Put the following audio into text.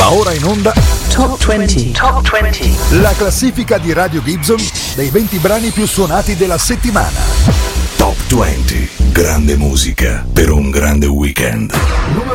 Va ora in onda Top 20. Top 20. la classifica di Radio Gibson dei 20 brani più suonati della settimana. Top 20. Grande musica per un grande weekend. Numero